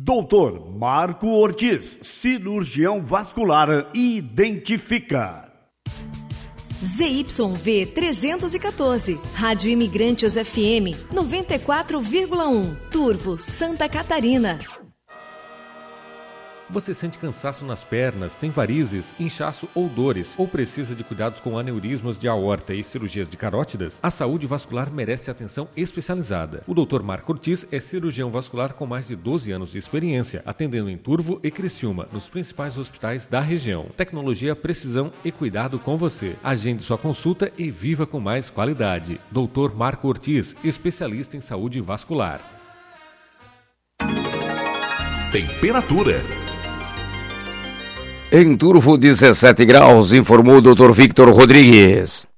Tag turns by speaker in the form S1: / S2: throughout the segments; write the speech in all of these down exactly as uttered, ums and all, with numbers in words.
S1: doutor Marco Ortiz, cirurgião vascular, identifica.
S2: Z Y V trezentos e quatorze, Rádio Imigrantes F M noventa e quatro vírgula um, Turvo, Santa Catarina.
S3: Você sente cansaço nas pernas, tem varizes, inchaço ou dores, ou precisa de cuidados com aneurismas de aorta e cirurgias de carótidas? A saúde vascular merece atenção especializada. O doutor Marco Ortiz é cirurgião vascular com mais de doze anos de experiência, atendendo em Turvo e Criciúma, nos principais hospitais da região. Tecnologia, precisão e cuidado com você. Agende sua consulta e viva com mais qualidade. doutor Marco Ortiz, especialista em saúde vascular.
S4: Temperatura.
S5: Em Turvo, dezessete graus, informou o doutor Victor Rodrigues.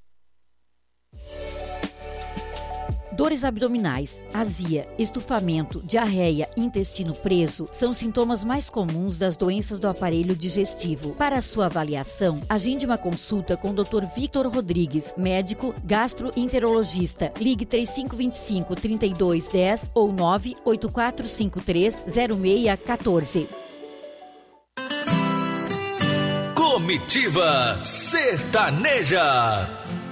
S6: Dores abdominais, azia, estufamento, diarreia, intestino preso são sintomas mais comuns das doenças do aparelho digestivo. Para sua avaliação, agende uma consulta com o doutor Victor Rodrigues, médico gastroenterologista. Ligue três cinco dois cinco, três dois um zero ou nove oito quatro cinco três, zero seis um quatro.
S4: Comitiva Sertaneja.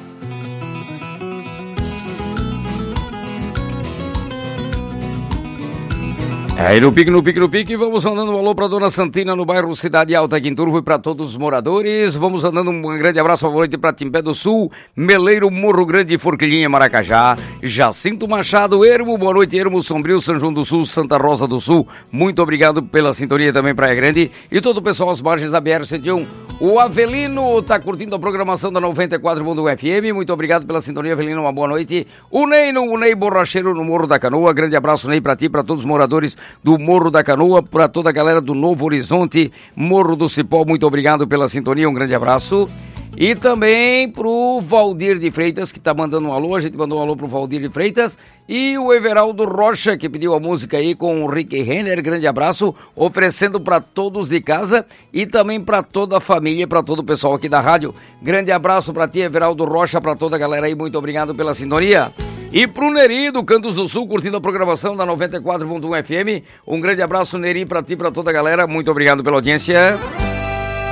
S5: Aí no pique, no pique, no pique, vamos mandando um alô pra Dona Santina no bairro Cidade Alta aqui em Turvo e pra todos os moradores. Vamos andando um grande abraço, boa noite pra Timbé do Sul, Meleiro, Morro Grande, Forquilhinha, Maracajá, Jacinto Machado, Ermo, boa noite, Ermo, Sombrio, São João do Sul, Santa Rosa do Sul. Muito obrigado pela sintonia também, Praia Grande e todo o pessoal às margens da B R cento e um. O Avelino tá curtindo a programação da noventa e quatro ponto um F M. Muito obrigado pela sintonia, Avelino, uma boa noite. O Ney, no, o Ney Borracheiro no Morro da Canoa, grande abraço, Ney, pra ti, pra todos os moradores do Morro da Canoa, para toda a galera do Novo Horizonte, Morro do Cipó, muito obrigado pela sintonia, um grande abraço. E também pro Valdir de Freitas, que tá mandando um alô, a gente mandou um alô pro Valdir de Freitas. E o Everaldo Rocha, que pediu a música aí com o Rick Renner, grande abraço, oferecendo para todos de casa e também para toda a família, para todo o pessoal aqui da rádio. Grande abraço para ti, Everaldo Rocha, para toda a galera aí, muito obrigado pela sintonia. E pro Neri do Cantos do Sul, curtindo a programação da noventa e quatro ponto um F M, um grande abraço, Neri, para ti e para toda a galera, muito obrigado pela audiência.